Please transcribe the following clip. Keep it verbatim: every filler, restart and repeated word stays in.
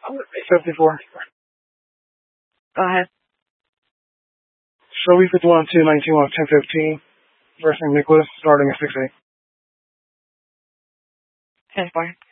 fifty-four. Go ahead. Shelby fifty-one, two nineteen, one ten fifteen. First name Nicholas, starting at six eight. ten four.